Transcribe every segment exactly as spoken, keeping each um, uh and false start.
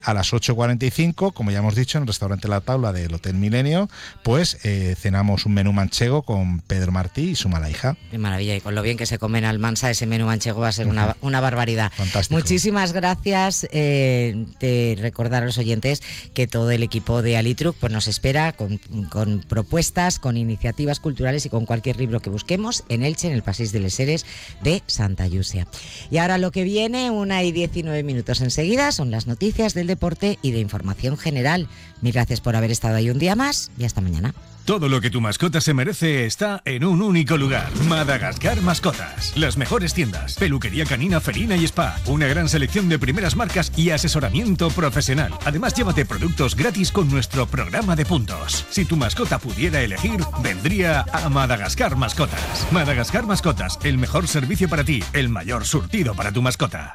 A las ocho cuarenta y cinco, como ya hemos dicho, en el restaurante La Taula del Hotel Milenio, pues eh, cenamos un menú manchego con Pedro Martí y su mala hija. Qué maravilla, y con lo bien que se come en Almansa, ese menú manchego va a ser una, una barbaridad. Fantástico. Muchísimas gracias. Eh, de recordar a los oyentes que todo el equipo de Alitruc pues, nos espera con, con propuestas, con iniciativas culturales y con cualquier libro que busquemos en Elche, en el Passeig de les Heres de Santa Llúcia. Y ahora lo que viene, una y diecinueve minutos enseguida, son las noticias del deporte y de información general. Mil gracias por haber estado ahí un día más y hasta mañana. Todo lo que tu mascota se merece está en un único lugar. Madagascar Mascotas. Las mejores tiendas, peluquería canina, felina y spa. Una gran selección de primeras marcas y asesoramiento profesional. Además, llévate productos gratis con nuestro programa de puntos. Si tu mascota pudiera elegir, vendría a Madagascar Mascotas. Madagascar Mascotas, el mejor servicio para ti, el mayor surtido para tu mascota.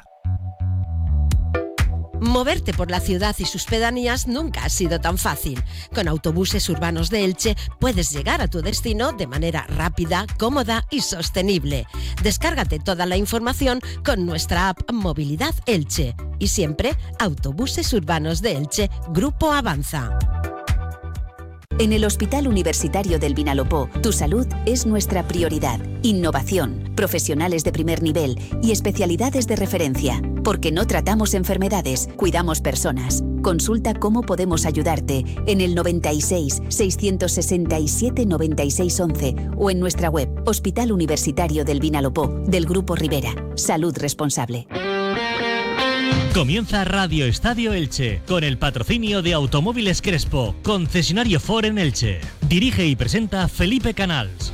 Moverte por la ciudad y sus pedanías nunca ha sido tan fácil. Con Autobuses Urbanos de Elche puedes llegar a tu destino de manera rápida, cómoda y sostenible. Descárgate toda la información con nuestra app Movilidad Elche. Y siempre, Autobuses Urbanos de Elche, Grupo Avanza. En el Hospital Universitario del Vinalopó, tu salud es nuestra prioridad. Innovación, profesionales de primer nivel y especialidades de referencia. Porque no tratamos enfermedades, cuidamos personas. Consulta cómo podemos ayudarte en el noventa y seis, seiscientos sesenta y siete, noventa y seis once o en nuestra web Hospital Universitario del Vinalopó, del Grupo Rivera. Salud responsable. Comienza Radio Estadio Elche, con el patrocinio de Automóviles Crespo, concesionario Ford en Elche. Dirige y presenta Felipe Canals.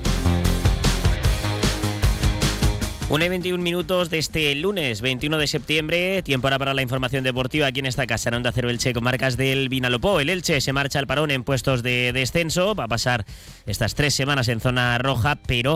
una y veintiún minutos de este lunes veintiuno de septiembre, tiempo ahora para la información deportiva aquí en esta casa, en Onda Cero Elche, con marcas del Vinalopó. El Elche se marcha al parón en puestos de descenso, va a pasar estas tres semanas en zona roja, pero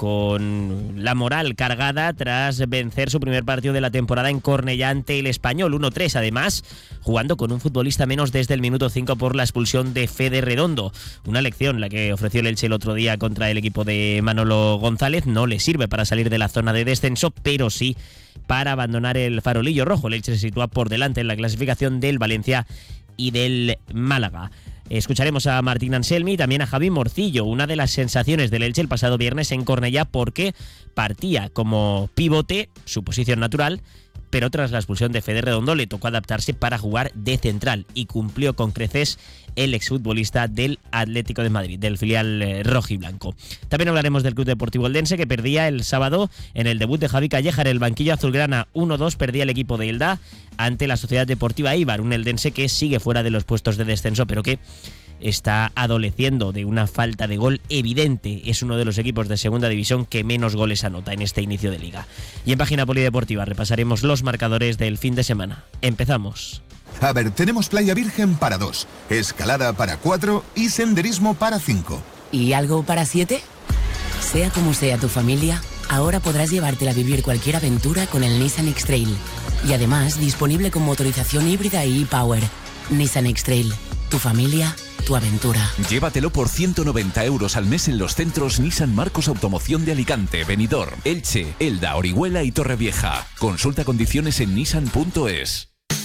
con la moral cargada tras vencer su primer partido de la temporada en Cornellá ante el Español, uno tres, además jugando con un futbolista menos desde el minuto cinco por la expulsión de Fede Redondo. Una lección la que ofreció el Elche el otro día contra el equipo de Manolo González. No le sirve para salir de la zona de descenso, pero sí para abandonar el farolillo rojo. El Elche se sitúa por delante en la clasificación del Valencia y del Málaga. Escucharemos a Martín Anselmi y también a Javi Morcillo, una de las sensaciones del Elche el pasado viernes en Cornellá, porque partía como pivote, su posición natural, pero tras la expulsión de Fede Redondo le tocó adaptarse para jugar de central y cumplió con creces el exfutbolista del Atlético de Madrid, del filial eh, rojiblanco. También hablaremos del Club Deportivo Eldense, que perdía el sábado en el debut de Javi Calleja en el banquillo azulgrana. uno dos perdía el equipo de Elda ante la Sociedad Deportiva Eibar, un Eldense que sigue fuera de los puestos de descenso, pero que está adoleciendo de una falta de gol evidente. Es uno de los equipos de segunda división que menos goles anota en este inicio de liga. Y en página polideportiva repasaremos los marcadores del fin de semana. Empezamos. A ver, tenemos playa virgen para dos, escalada para cuatro y senderismo para cinco. ¿Y algo para siete? Sea como sea tu familia, ahora podrás llevártela a vivir cualquier aventura con el Nissan X-Trail. Y además disponible con motorización híbrida y e-Power. Nissan X-Trail. Tu familia, tu aventura. Llévatelo por ciento noventa euros al mes en los centros Nissan Marcos Automoción de Alicante, Benidorm, Elche, Elda, Orihuela y Torrevieja. Consulta condiciones en nissan punto es.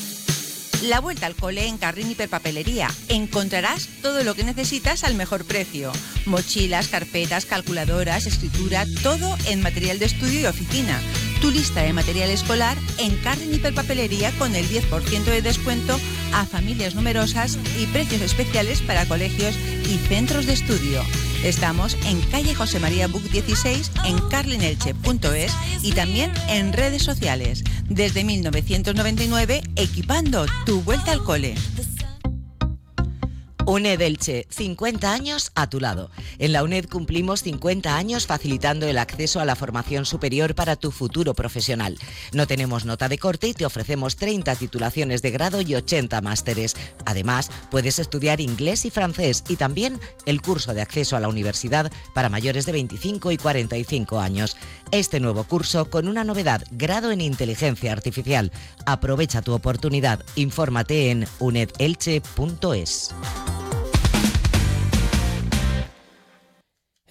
La vuelta al cole en Carrin Hiperpapelería. Encontrarás todo lo que necesitas al mejor precio. Mochilas, carpetas, calculadoras, escritura, todo en material de estudio y oficina. Tu lista de material escolar en Carrin Hiperpapelería con el diez por ciento de descuento a familias numerosas y precios especiales para colegios y centros de estudio. Estamos en calle José María Buc dieciséis, en carlinelche punto es y también en redes sociales. Desde mil novecientos noventa y nueve, equipando tu vuelta al cole. UNED Elche, cincuenta años a tu lado. En la UNED cumplimos cincuenta años facilitando el acceso a la formación superior para tu futuro profesional. No tenemos nota de corte y te ofrecemos treinta titulaciones de grado y ochenta másteres. Además, puedes estudiar inglés y francés y también el curso de acceso a la universidad para mayores de veinticinco y cuarenta y cinco años. Este nuevo curso con una novedad, grado en inteligencia artificial. Aprovecha tu oportunidad. Infórmate en uned elche punto es.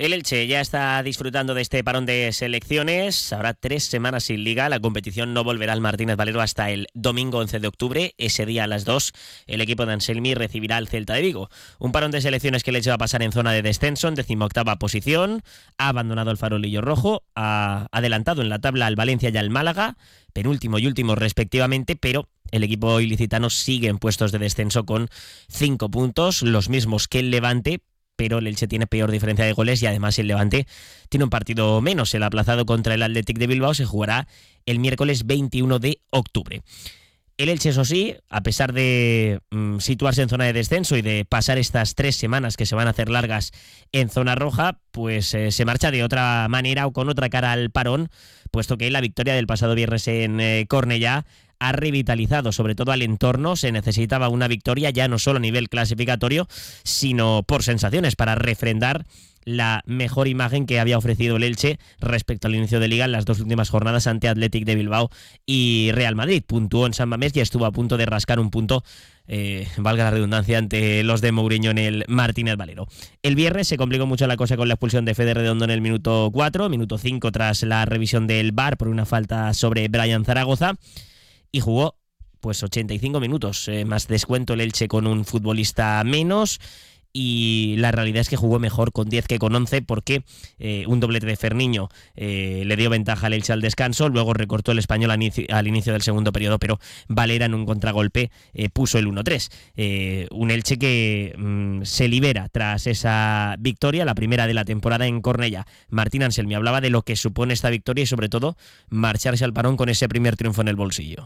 El Elche ya está disfrutando de este parón de selecciones. Habrá tres semanas sin liga. La competición no volverá al Martínez Valero hasta el domingo once de octubre. Ese día a las dos el equipo de Anselmi recibirá al Celta de Vigo. Un parón de selecciones que el Elche va a pasar en zona de descenso, en decimoctava posición. Ha abandonado el farolillo rojo. Ha adelantado en la tabla al Valencia y al Málaga, penúltimo y último respectivamente, pero el equipo ilicitano sigue en puestos de descenso con cinco puntos, los mismos que el Levante, pero el Elche tiene peor diferencia de goles y además el Levante tiene un partido menos. El aplazado contra el Athletic de Bilbao se jugará el miércoles veintiuno de octubre. El Elche, eso sí, a pesar de mmm, situarse en zona de descenso y de pasar estas tres semanas que se van a hacer largas en zona roja, pues eh, se marcha de otra manera o con otra cara al parón, puesto que la victoria del pasado viernes en eh, Cornellá ha revitalizado sobre todo al entorno. Se necesitaba una victoria ya no solo a nivel clasificatorio, sino por sensaciones, para refrendar la mejor imagen que había ofrecido el Elche respecto al inicio de Liga en las dos últimas jornadas ante Athletic de Bilbao y Real Madrid. Puntuó en San Mamés y estuvo a punto de rascar un punto, eh, valga la redundancia, ante los de Mourinho en el Martínez Valero. El viernes se complicó mucho la cosa con la expulsión de Fede Redondo en el minuto cuatro, minuto cinco tras la revisión del V A R por una falta sobre Brian Zaragoza, y jugó pues ochenta y cinco minutos, eh, más descuento el Elche con un futbolista menos, y la realidad es que jugó mejor con diez que con once, porque eh, un doblete de Ferniño eh, le dio ventaja al Elche al descanso, luego recortó el Español al inicio, al inicio del segundo periodo, pero Valera en un contragolpe eh, puso el uno tres. Eh, un Elche que mmm, se libera tras esa victoria, la primera de la temporada en Cornellá. Martín Anselmi hablaba de lo que supone esta victoria y sobre todo marcharse al parón con ese primer triunfo en el bolsillo.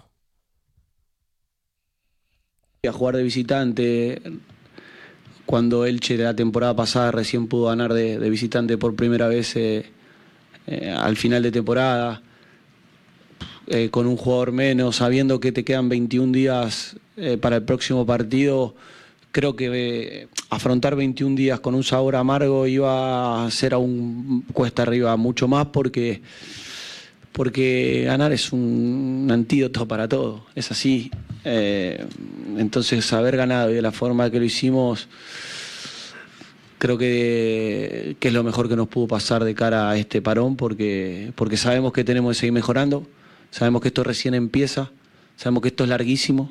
A jugar de visitante, cuando Elche de la temporada pasada recién pudo ganar de, de visitante por primera vez eh, eh, al final de temporada, eh, con un jugador menos, sabiendo que te quedan veintiún días eh, para el próximo partido, creo que eh, afrontar veintiún días con un sabor amargo iba a ser aún cuesta arriba mucho más, porque porque ganar es un, un antídoto para todo, es así. Eh, entonces haber ganado y de la forma que lo hicimos, creo que, que es lo mejor que nos pudo pasar de cara a este parón, porque, porque sabemos que tenemos que seguir mejorando, sabemos que esto recién empieza, sabemos que esto es larguísimo,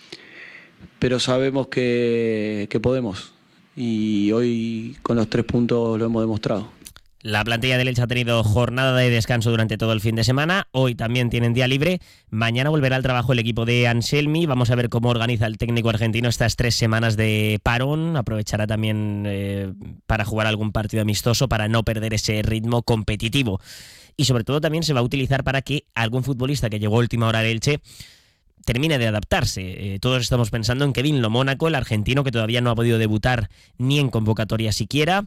pero sabemos que, que podemos, y hoy con los tres puntos lo hemos demostrado. La plantilla del Elche ha tenido jornada de descanso durante todo el fin de semana. Hoy también tienen día libre. Mañana volverá al trabajo el equipo de Anselmi. Vamos a ver cómo organiza el técnico argentino estas tres semanas de parón. Aprovechará también eh, para jugar algún partido amistoso para no perder ese ritmo competitivo. Y sobre todo también se va a utilizar para que algún futbolista que llegó a última hora al Elche termine de adaptarse. Eh, todos estamos pensando en Kevin Lo Mónaco, el argentino que todavía no ha podido debutar ni en convocatoria siquiera,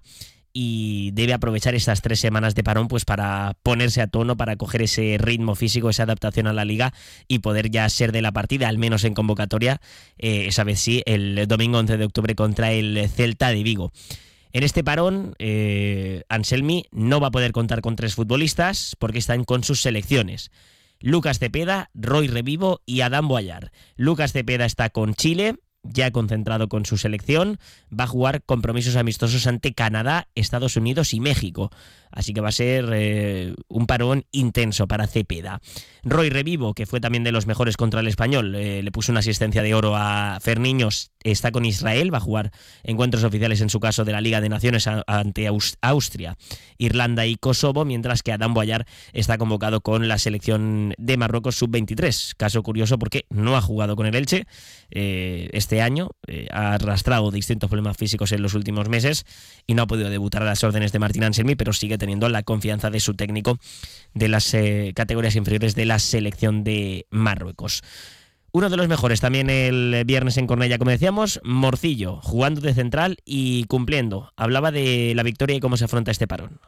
y debe aprovechar estas tres semanas de parón pues para ponerse a tono, para coger ese ritmo físico, esa adaptación a la liga y poder ya ser de la partida, al menos en convocatoria, eh, esa vez sí, el domingo once de octubre contra el Celta de Vigo. En este parón, eh, Anselmi no va a poder contar con tres futbolistas porque están con sus selecciones: Lucas Cepeda, Roy Revivo y Adán Boayar. Lucas Cepeda está con Chile, ya concentrado con su selección, va a jugar compromisos amistosos ante Canadá, Estados Unidos y México. Así que va a ser eh, un parón intenso para Cepeda. Roy Revivo, que fue también de los mejores contra el Español, eh, le puso una asistencia de oro a Ferniño, está con Israel, va a jugar encuentros oficiales en su caso de la Liga de Naciones a, ante Aus- Austria, Irlanda y Kosovo, mientras que Adán Boayar está convocado con la selección de Marruecos sub veintitrés. Caso curioso porque no ha jugado con el Elche eh, este año, eh, ha arrastrado distintos problemas físicos en los últimos meses y no ha podido debutar a las órdenes de Martín Anselmi, pero sigue teniendo la confianza de su técnico de las eh, categorías inferiores de la selección de Marruecos. Uno de los mejores también el viernes en Cornellá, como decíamos, Morcillo, jugando de central y cumpliendo. Hablaba de la victoria y cómo se afronta este parón.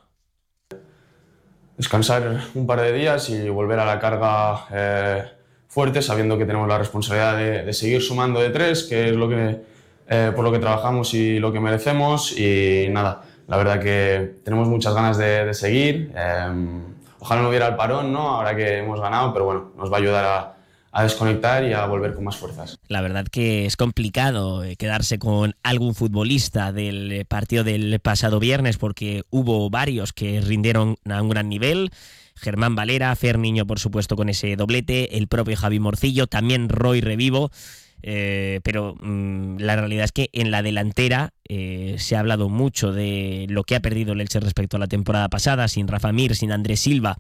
Descansar un par de días y volver a la carga eh, fuerte, sabiendo que tenemos la responsabilidad de, de seguir sumando de tres, que es lo que, eh, por lo que trabajamos y lo que merecemos. Y nada, la verdad que tenemos muchas ganas de, de seguir. Eh, ojalá no hubiera el parón, ¿no? Ahora que hemos ganado, pero bueno, nos va a ayudar a, a desconectar y a volver con más fuerzas. La verdad que es complicado quedarse con algún futbolista del partido del pasado viernes porque hubo varios que rindieron a un gran nivel. Germán Valera, Fer Niño, por supuesto, con ese doblete, el propio Javi Morcillo, también Roy Revivo. Eh, pero mmm, la realidad es que en la delantera eh, se ha hablado mucho de lo que ha perdido el Elche respecto a la temporada pasada, sin Rafa Mir, sin Andrés Silva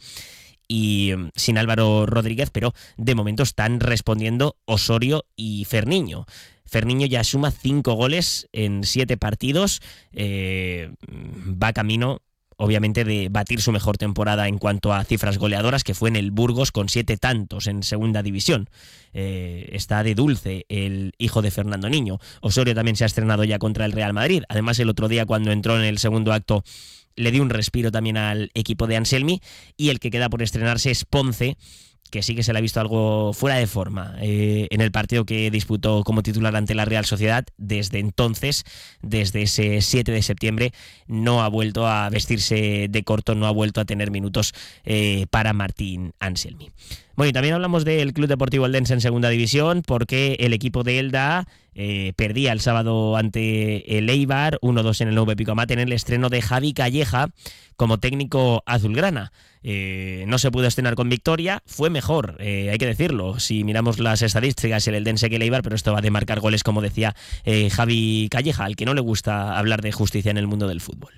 y um, sin Álvaro Rodríguez, pero de momento están respondiendo Osorio y Ferniño. Ferniño ya suma cinco goles en siete partidos, eh, va camino obviamente de batir su mejor temporada en cuanto a cifras goleadoras, que fue en el Burgos con siete tantos en segunda división. Eh, está de dulce el hijo de Fernando Niño. Osorio también se ha estrenado ya contra el Real Madrid. Además, el otro día cuando entró en el segundo acto le dio un respiro también al equipo de Anselmi, y el que queda por estrenarse es Ponce, que sí que se le ha visto algo fuera de forma eh, en el partido que disputó como titular ante la Real Sociedad. Desde entonces, desde ese siete de septiembre, no ha vuelto a vestirse de corto, no ha vuelto a tener minutos eh, para Martín Anselmi. Bueno, y también hablamos del Club Deportivo Eldense en segunda división, porque el equipo de Elda eh, perdía el sábado ante el Eibar uno dos en el Nuevo Pico Amate en el estreno de Javi Calleja como técnico azulgrana. Eh, no se pudo estrenar con victoria, fue mejor, eh, hay que decirlo, si miramos las estadísticas, el Eldense que el Eibar, pero esto va de marcar goles, como decía eh, Javi Calleja, al que no le gusta hablar de justicia en el mundo del fútbol.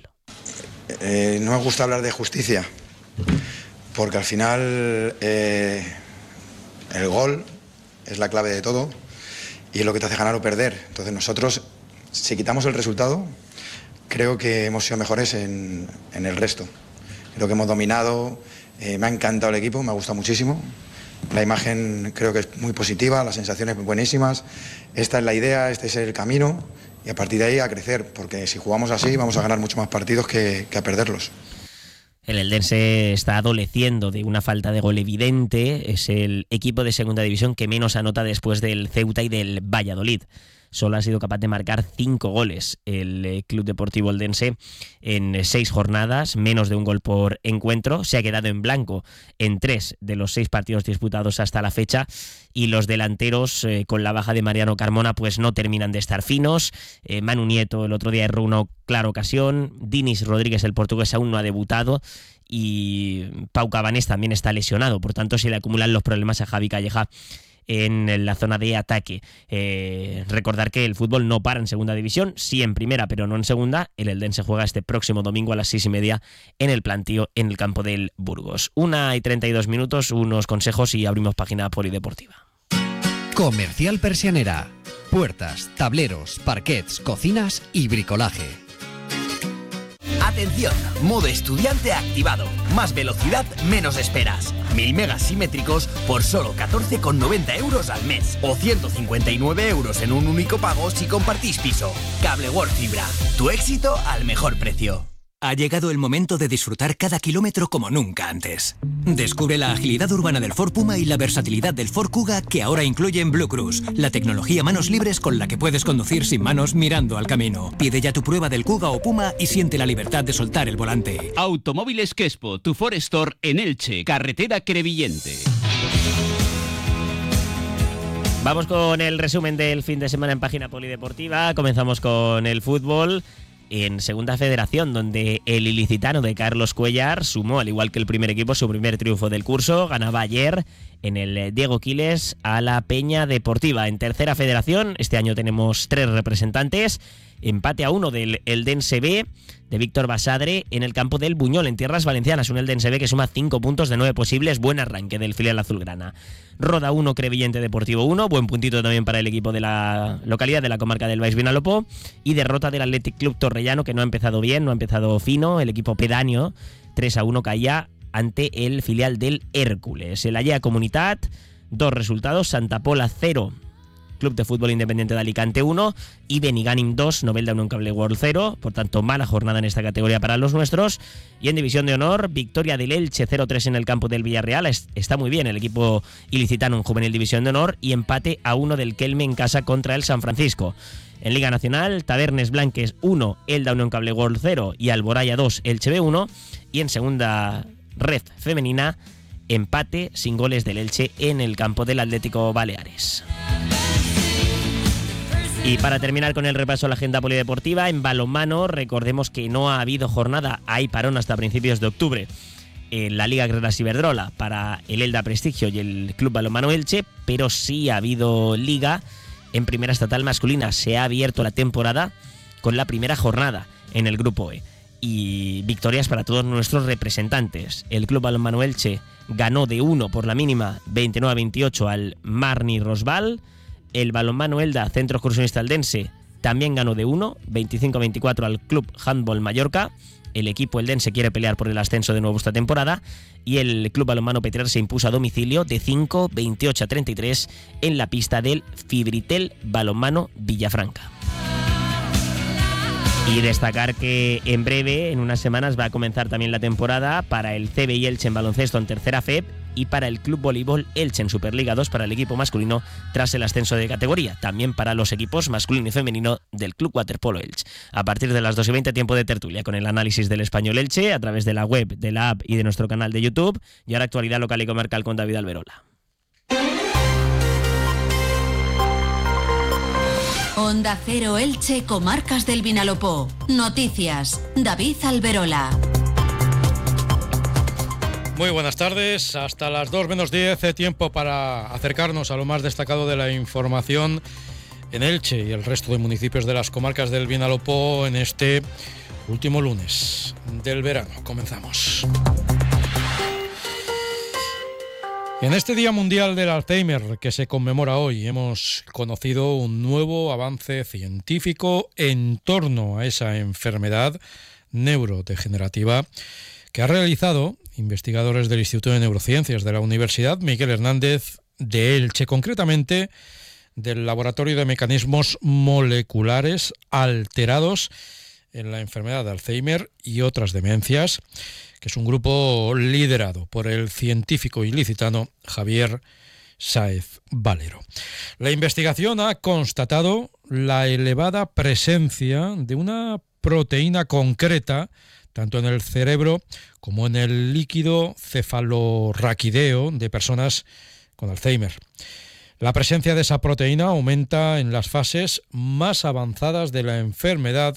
Eh, no me gusta hablar de justicia, porque al final eh, el gol es la clave de todo y es lo que te hace ganar o perder. Entonces nosotros, si quitamos el resultado, creo que hemos sido mejores en, en el resto. Creo que hemos dominado, eh, me ha encantado el equipo, me ha gustado muchísimo. La imagen creo que es muy positiva, las sensaciones buenísimas. Esta es la idea, este es el camino, y a partir de ahí a crecer, porque si jugamos así vamos a ganar mucho más partidos que, que a perderlos. El Eldense está adoleciendo de una falta de gol evidente. Es el equipo de segunda división que menos anota después del Ceuta y del Valladolid. Solo ha sido capaz de marcar cinco goles el Club Deportivo Eldense en seis jornadas, menos de un gol por encuentro. Se ha quedado en blanco en tres de los seis partidos disputados hasta la fecha, y los delanteros, eh, con la baja de Mariano Carmona, pues no terminan de estar finos. Eh, Manu Nieto el otro día erró una clara ocasión, Dinis Rodríguez, el portugués, aún no ha debutado, y Pau Cabanés también está lesionado. Por tanto, se le acumulan los problemas a Javi Calleja en la zona de ataque. Eh, recordar que el fútbol no para en segunda división, sí en primera, pero no en segunda. El Eldense juega este próximo domingo a las seis y media en el Plantío, en el campo del Burgos. Una y treinta y dos minutos, unos consejos y abrimos página polideportiva. Comercial Persianera. Puertas, tableros, parquets, cocinas y bricolaje. Atención, modo estudiante activado. Más velocidad, menos esperas. Mil megas simétricos por solo catorce con noventa euros al mes. O ciento cincuenta y nueve euros en un único pago si compartís piso. Cable World Fibra. Tu éxito al mejor precio. Ha llegado el momento de disfrutar cada kilómetro como nunca antes. Descubre la agilidad urbana del Ford Puma y la versatilidad del Ford Kuga, que ahora incluyen Blue Cruise, la tecnología manos libres con la que puedes conducir sin manos mirando al camino. Pide ya tu prueba del Kuga o Puma y siente la libertad de soltar el volante. Automóviles Crespo, tu Ford Store en Elche, carretera Crevillente. Vamos con el resumen del fin de semana en página polideportiva. Comenzamos con el fútbol en Segunda Federación, donde el ilicitano de Carlos Cuellar sumó, al igual que el primer equipo, su primer triunfo del curso. Ganaba ayer en el Diego Quiles a la Peña Deportiva. En Tercera Federación, este año tenemos tres representantes. Empate a uno del Eldense B de Víctor Basadre en el campo del Buñol, en tierras valencianas. Un Eldense B que suma cinco puntos de nueve posibles. Buen arranque del filial azulgrana. Roda uno, Crevillente Deportivo uno. Buen puntito también para el equipo de la localidad de la comarca del Baix Vinalopó. Y derrota del Athletic Club Torrellano, que no ha empezado bien, no ha empezado fino. El equipo pedáneo, tres a uno caía ante el filial del Hércules. El Allea Comunitat, dos resultados: Santa Pola cero, Club de Fútbol Independiente de Alicante uno, y Benigànim dos, Novelda Unión Cable World cero. Por tanto, mala jornada en esta categoría para los nuestros. Y en División de Honor, victoria del Elche cero tres en el campo del Villarreal. Está muy bien el equipo ilicitano en Juvenil División de Honor. Y empate a uno del Kelme en casa contra el San Francisco. En Liga Nacional, Tabernes Blanques uno, Elda Unión Cable World cero y Alboraya dos, Elche B uno. Y en segunda red femenina, empate sin goles del Elche en el campo del Atlético Baleares. Y para terminar con el repaso a la agenda polideportiva, en balonmano recordemos que no ha habido jornada, hay parón hasta principios de octubre en la Liga Gredas Iberdrola para el Elda Prestigio y el Club Balonmano Elche, pero sí ha habido liga en primera estatal masculina. Se ha abierto la temporada con la primera jornada en el Grupo E y victorias para todos nuestros representantes. El Club Balonmano Elche ganó de uno por la mínima veintinueve a veintiocho al Marni Rosval. El Balonmano Elda Centro Excursionista Eldense también ganó de uno, veinticinco a veinticuatro al Club Handball Mallorca. El equipo eldense quiere pelear por el ascenso de nuevo esta temporada. Y el Club Balonmano Petrer se impuso a domicilio de cinco, veintiocho a treinta y tres en la pista del Fibritel Balonmano Villafranca. Y destacar que en breve, en unas semanas, va a comenzar también la temporada para el C B I Elche en baloncesto en tercera F E P y para el Club Voleibol Elche en Superliga dos para el equipo masculino tras el ascenso de categoría. También para los equipos masculino y femenino del Club Waterpolo Elche. A partir de las dos y veinte, tiempo de tertulia con el análisis del Español Elche a través de la web, de la app y de nuestro canal de YouTube. Y ahora actualidad local y comarcal con David Alberola. Onda Cero Elche, Comarcas del Vinalopó. Noticias, David Alberola. Muy buenas tardes, hasta las dos menos diez, tiempo para acercarnos a lo más destacado de la información en Elche y el resto de municipios de las comarcas del Vinalopó en este último lunes del verano. Comenzamos. En este Día Mundial del Alzheimer que se conmemora hoy, hemos conocido un nuevo avance científico en torno a esa enfermedad neurodegenerativa que ha realizado investigadores del Instituto de Neurociencias de la Universidad Miguel Hernández de Elche, concretamente del Laboratorio de Mecanismos Moleculares Alterados en la enfermedad de Alzheimer y otras demencias, que es un grupo liderado por el científico ilicitano Javier Sáez Valero. La investigación ha constatado la elevada presencia de una proteína concreta tanto en el cerebro como en el líquido cefalorraquídeo de personas con Alzheimer. La presencia de esa proteína aumenta en las fases más avanzadas de la enfermedad,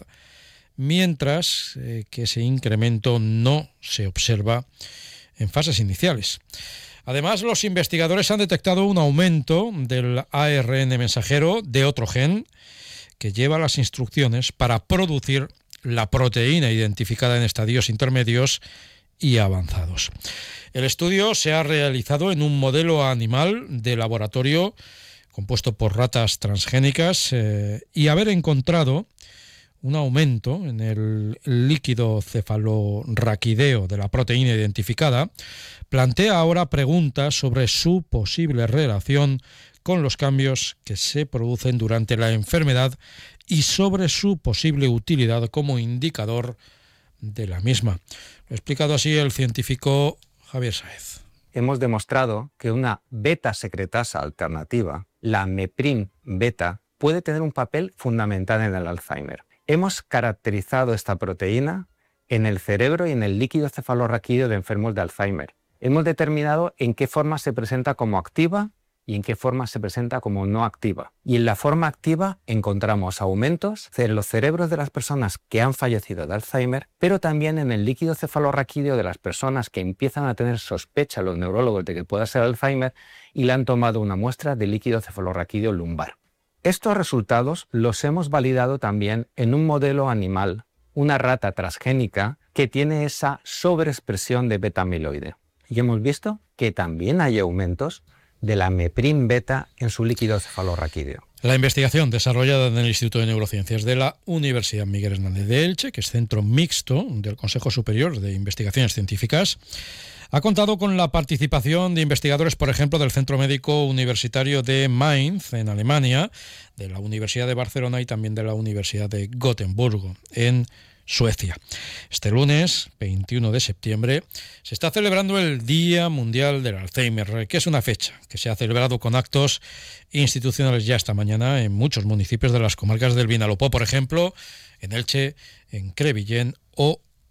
mientras eh, que ese incremento no se observa en fases iniciales. Además, los investigadores han detectado un aumento del A R N mensajero de otro gen que lleva las instrucciones para producir la proteína identificada en estadios intermedios y avanzados. El estudio se ha realizado en un modelo animal de laboratorio compuesto por ratas transgénicas eh, y haber encontrado un aumento en el líquido cefalorraquídeo de la proteína identificada, plantea ahora preguntas sobre su posible relación con los cambios que se producen durante la enfermedad y sobre su posible utilidad como indicador de la misma. Lo ha explicado así el científico Javier Sáez. Hemos demostrado que una beta secretasa alternativa, la meprim beta, puede tener un papel fundamental en el Alzheimer. Hemos caracterizado esta proteína en el cerebro y en el líquido cefalorraquídeo de enfermos de Alzheimer. Hemos determinado en qué forma se presenta como activa y en qué forma se presenta como no activa. Y en la forma activa encontramos aumentos en los cerebros de las personas que han fallecido de Alzheimer, pero también en el líquido cefalorraquídeo de las personas que empiezan a tener sospecha, los neurólogos, de que pueda ser Alzheimer, y le han tomado una muestra de líquido cefalorraquídeo lumbar. Estos resultados los hemos validado también en un modelo animal, una rata transgénica que tiene esa sobreexpresión de beta-amiloide. Y hemos visto que también hay aumentos de la meprim beta en su líquido cefalorraquídeo. La investigación desarrollada en el Instituto de Neurociencias de la Universidad Miguel Hernández de Elche, que es centro mixto del Consejo Superior de Investigaciones Científicas, ha contado con la participación de investigadores, por ejemplo, del Centro Médico Universitario de Mainz, en Alemania, de la Universidad de Barcelona y también de la Universidad de Gotemburgo, en Suecia. Este lunes, veintiuno de septiembre, se está celebrando el Día Mundial del Alzheimer, que es una fecha que se ha celebrado con actos institucionales ya esta mañana en muchos municipios de las comarcas del Vinalopó, por ejemplo, en Elche, en Crevillent o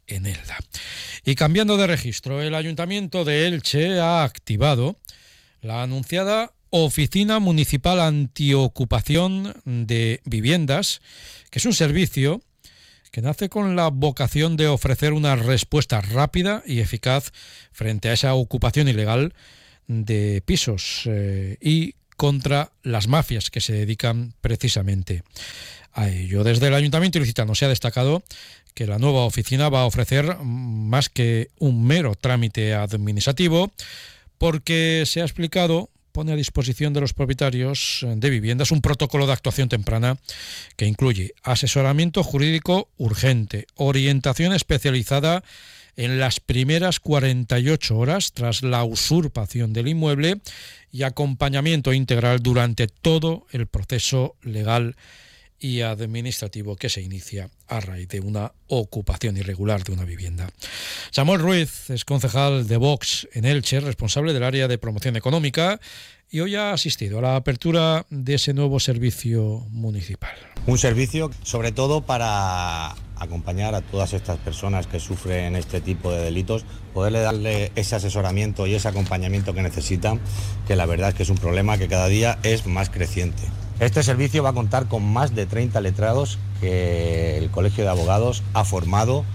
en Elda. Y cambiando de registro, el Ayuntamiento de Elche ha activado la anunciada Oficina Municipal Antiocupación de Viviendas, que es un servicio que nace con la vocación de ofrecer una respuesta rápida y eficaz frente a esa ocupación ilegal de pisos eh, y contra las mafias que se dedican precisamente a ello. Desde el Ayuntamiento Ilicitano se ha destacado que la nueva oficina va a ofrecer más que un mero trámite administrativo, porque se ha explicado, pone a disposición de los propietarios de viviendas un protocolo de actuación temprana que incluye asesoramiento jurídico urgente, orientación especializada en las primeras cuarenta y ocho horas tras la usurpación del inmueble y acompañamiento integral durante todo el proceso legal y administrativo que se inicia a raíz de una ocupación irregular de una vivienda. Samuel Ruiz es concejal de Vox en Elche, responsable del área de promoción económica, y hoy ha asistido a la apertura de ese nuevo servicio municipal. Un servicio sobre todo para acompañar a todas estas personas que sufren este tipo de delitos, poderle darle ese asesoramiento y ese acompañamiento que necesitan, que la verdad es que es un problema que cada día es más creciente. Este servicio va a contar con más de treinta letrados que el Colegio de Abogados ha formado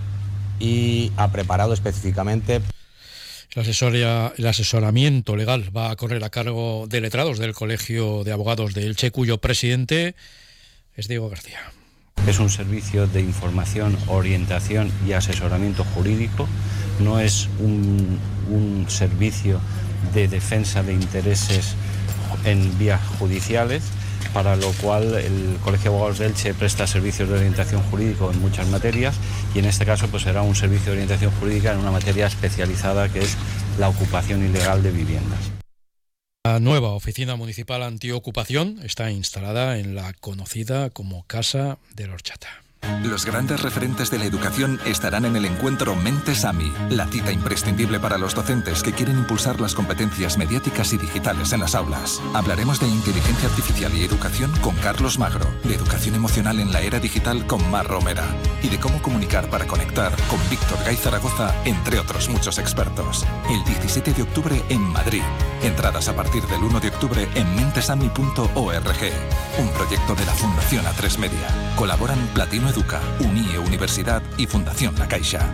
y ha preparado específicamente. El, asesoría, el asesoramiento legal va a correr a cargo de letrados del Colegio de Abogados de Elche, cuyo presidente es Diego García. Es un servicio de información, orientación y asesoramiento jurídico, no es un, un servicio de defensa de intereses en vías judiciales, para lo cual el Colegio de Abogados de Elche presta servicios de orientación jurídico en muchas materias, y en este caso pues será un servicio de orientación jurídica en una materia especializada que es la ocupación ilegal de viviendas. La nueva Oficina Municipal Antiocupación está instalada en la conocida como Casa de la Horchata. Los grandes referentes de la educación estarán en el encuentro Mentes AMI, la cita imprescindible para los docentes que quieren impulsar las competencias mediáticas y digitales en las aulas. Hablaremos de inteligencia artificial y educación con Carlos Magro, de educación emocional en la era digital con Mar Romera y de cómo comunicar para conectar con Víctor Gay Zaragoza, entre otros muchos expertos. El diecisiete de octubre en Madrid. Entradas a partir del uno de octubre en mentesami punto org. Un proyecto de la Fundación A tres Media. Colaboran Platino Educa, Unie Universidad y Fundación La Caixa.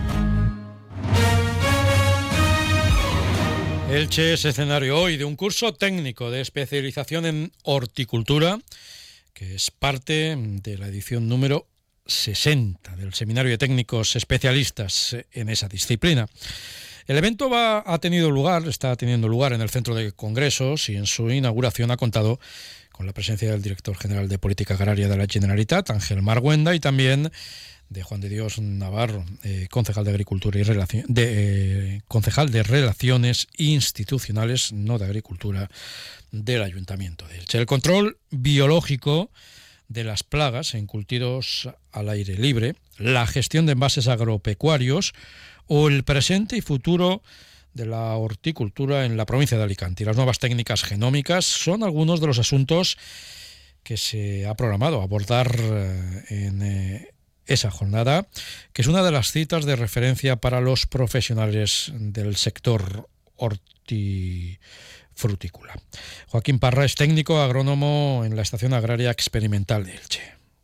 Elche es escenario hoy de un curso técnico de especialización en horticultura, que es parte de la edición número sesenta del Seminario de Técnicos Especialistas en esa disciplina. El evento va, ha tenido lugar, está teniendo lugar en el Centro de Congresos, y en su inauguración ha contado con la presencia del director general de Política Agraria de la Generalitat, Ángel Marguenda, y también de Juan de Dios Navarro, eh, concejal de Agricultura y Relación, de, eh, concejal de Relaciones Institucionales, no de Agricultura, del Ayuntamiento de Elche. El control biológico de las plagas en cultivos al aire libre, la gestión de envases agropecuarios o el presente y futuro de la horticultura en la provincia de Alicante y las nuevas técnicas genómicas son algunos de los asuntos que se ha programado abordar en eh, esa jornada, que es una de las citas de referencia para los profesionales del sector hortifrutícola. Joaquín Parra es técnico agrónomo en la Estación Agraria Experimental de Elche.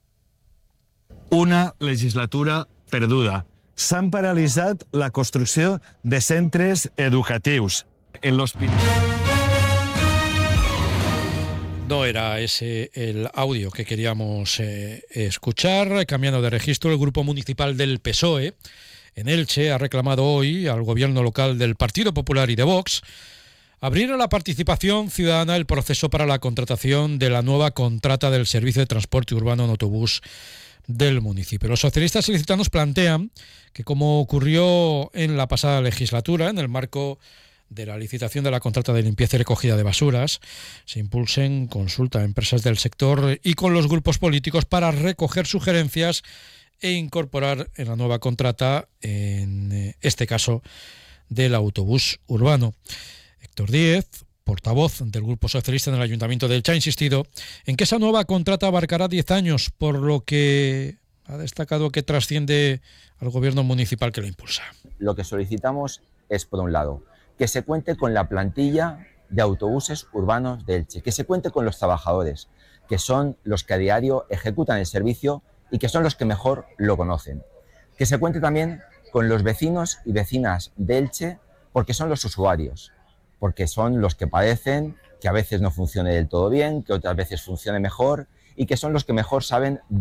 Una legislatura perduda. S'han paralitzat la construcció de centres educatius. En l'hospital... No era ese el audio que queríamos eh, escuchar. Cambiando de registro, el Grupo Municipal del P S O E en Elche ha reclamado hoy al gobierno local del Partido Popular y de Vox abrir a la participación ciudadana el proceso para la contratación de la nueva contrata del servicio de transporte urbano en autobús del municipio. Los socialistas ilicitanos plantean que, como ocurrió en la pasada legislatura, en el marco de la licitación de la contrata de limpieza y recogida de basuras, se impulsen consulta a empresas del sector y con los grupos políticos para recoger sugerencias e incorporar en la nueva contrata, en este caso, del autobús urbano. Héctor Díez, portavoz del Grupo Socialista en el Ayuntamiento de Elche, ha insistido en que esa nueva contrata abarcará diez años, por lo que ha destacado que trasciende al gobierno municipal que lo impulsa. Lo que solicitamos es, por un lado, que se cuente con la plantilla de autobuses urbanos de Elche, que se cuente con los trabajadores, que son los que a diario ejecutan el servicio y que son los que mejor lo conocen. Que se cuente también con los vecinos y vecinas de Elche, porque son los usuarios, porque son los que padecen que a veces no funcione del todo bien, que otras veces funcione mejor y que son los que mejor saben